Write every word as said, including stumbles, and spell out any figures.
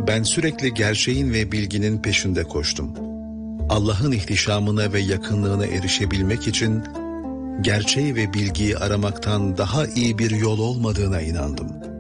Ben sürekli gerçeğin ve bilginin peşinde koştum. Allah'ın ihtişamına ve yakınlığına erişebilmek için gerçeği ve bilgiyi aramaktan daha iyi bir yol olmadığına inandım.